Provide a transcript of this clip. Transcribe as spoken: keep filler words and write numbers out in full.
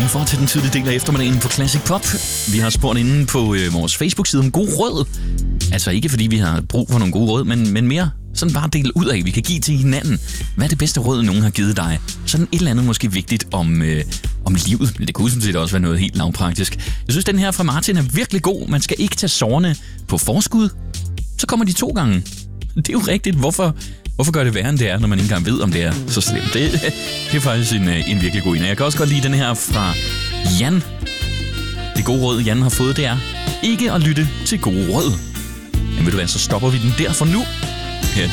indenfor til den tidlige del af eftermiddagen på Classic Pop. Vi har spurgt inde på øh, vores Facebook-side om god råd. Altså ikke fordi vi har brug for nogle gode råd, men, men mere sådan bare dele ud af, vi kan give til hinanden. Hvad er det bedste råd, nogen har givet dig? Sådan et eller andet måske vigtigt om, øh, om livet. Men det kunne sådan set også være noget helt lavpraktisk. Jeg synes, den her fra Martin er virkelig god. Man skal ikke tage sårene på forskud. Så kommer de to gange. Det er jo rigtigt. Hvorfor, hvorfor gør det værre, end det er, når man ikke engang ved, om det er så slemt? Det, det er faktisk en, en virkelig god en. Jeg kan også godt lide den her fra Jan. Det gode råd, Jan har fået, det er ikke at lytte til gode råd. Men ved du hvad, så stopper vi den der for nu. Her er